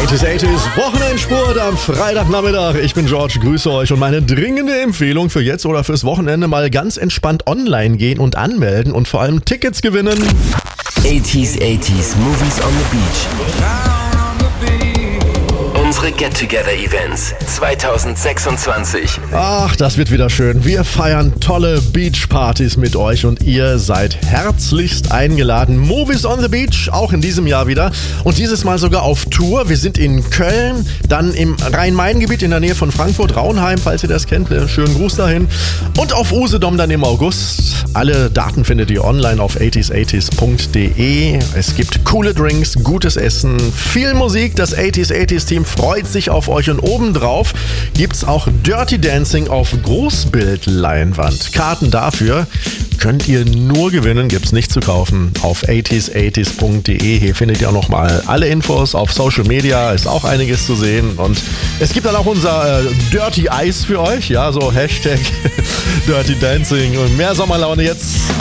80s Wochenendspurt am Freitagnachmittag. Ich bin George, grüße euch und meine dringende Empfehlung für jetzt oder fürs Wochenende: mal ganz entspannt online gehen und anmelden und vor allem Tickets gewinnen. 80s Movies on the Beach. Unsere Get-Together-Events 2026. Ach, das wird wieder schön. Wir feiern tolle Beachpartys mit euch und ihr seid herzlichst eingeladen. Movies on the Beach, auch in diesem Jahr wieder. Und dieses Mal sogar auf Tour. Wir sind in Köln, dann im Rhein-Main-Gebiet in der Nähe von Frankfurt, Raunheim, falls ihr das kennt. Schönen Gruß dahin. Und auf Usedom dann im August. Alle Daten findet ihr online auf 80s80s.de. Es gibt coole Drinks, gutes Essen, viel Musik. Das 80s-Team freut sich auf euch und obendrauf gibt's auch Dirty Dancing auf Großbildleinwand. Karten dafür könnt ihr nur gewinnen, gibt's nicht zu kaufen auf 80s80s.de. Hier findet ihr auch nochmal alle Infos. Auf Social Media ist auch einiges zu sehen und es gibt dann auch unser Dirty Eis für euch, ja, so Hashtag Dirty Dancing und mehr Sommerlaune jetzt.